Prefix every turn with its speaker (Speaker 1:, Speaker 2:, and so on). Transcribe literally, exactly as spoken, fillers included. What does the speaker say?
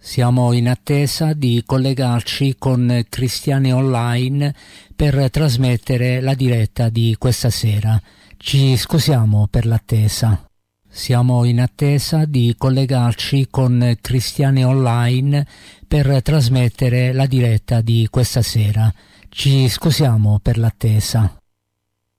Speaker 1: Siamo in attesa di collegarci con Cristiani Online per trasmettere la diretta di questa sera. Ci scusiamo per l'attesa. Siamo in attesa di collegarci con Cristiani Online per trasmettere la diretta di questa sera. Ci scusiamo per l'attesa.